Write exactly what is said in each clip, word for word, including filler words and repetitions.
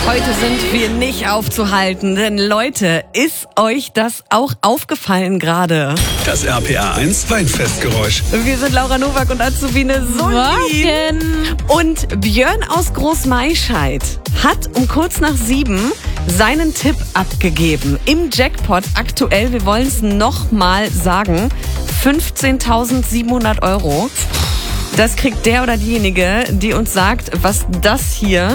Heute sind wir nicht aufzuhalten, denn Leute, ist euch das auch aufgefallen gerade? Das R P R eins Weinfestgeräusch. Wir sind Laura Nowak und Azubine Solin. Morgen. Und Björn aus Großmaischeid hat um kurz nach sieben seinen Tipp abgegeben. Im Jackpot aktuell, wir wollen es nochmal sagen, fünfzehntausendsiebenhundert Euro. Das kriegt der oder diejenige, die uns sagt, was das hier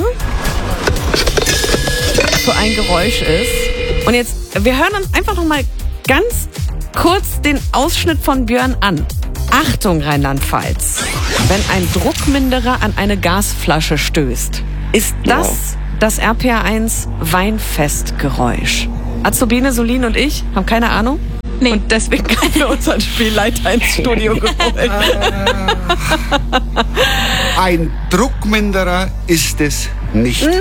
für ein Geräusch ist. Und jetzt, wir hören uns einfach noch mal ganz kurz den Ausschnitt von Björn an. Achtung, Rheinland-Pfalz. Wenn ein Druckminderer an eine Gasflasche stößt, ist das ja. das R P R eins Weinfestgeräusch. Azubine, Solin und ich haben keine Ahnung. Nee. Und deswegen haben wir unseren Spielleiter ins Studio geholt. Ein Druckminderer ist es nicht. Nein!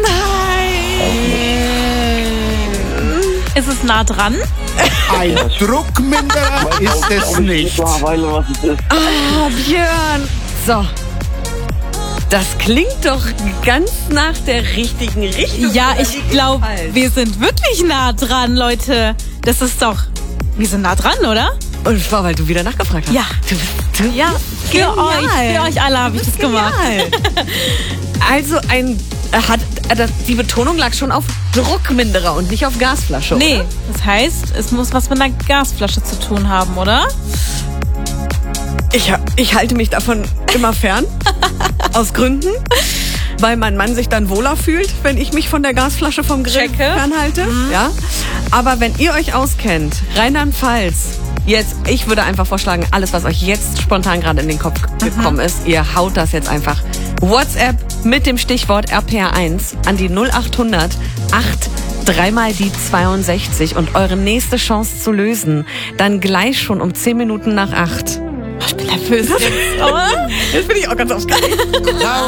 Ist es nah dran? Ein Druckminderer ist es nicht. Ah, Björn. So. Das klingt doch ganz nach der richtigen Richtung. Ja, ich glaube, wir sind wirklich nah dran, Leute. Das ist doch... Wir sind nah dran, oder? Und das war, weil du wieder nachgefragt hast. Ja. Du, du, ja, für genial. euch, für euch alle habe ich das gemacht. Also ein... Hat, die Betonung lag schon auf Druckminderer und nicht auf Gasflasche, Nee, oder? das heißt, es muss was mit einer Gasflasche zu tun haben, oder? Ich, ich halte mich davon immer fern. Aus Gründen. Weil mein Mann sich dann wohler fühlt, wenn ich mich von der Gasflasche vom Grill Checke. fernhalte. Mhm. Ja. Aber wenn ihr euch auskennt, Rheinland-Pfalz, jetzt, ich würde einfach vorschlagen, alles, was euch jetzt spontan gerade in den Kopf gekommen mhm. ist, ihr haut das jetzt einfach WhatsApp mit dem Stichwort R P R eins an die null acht hundert acht dreimal die zweiundsechzig und eure nächste Chance zu lösen, dann gleich schon um zehn Minuten nach acht. Ich bin nervös jetzt, oder? Jetzt bin ich auch ganz aufgeregt.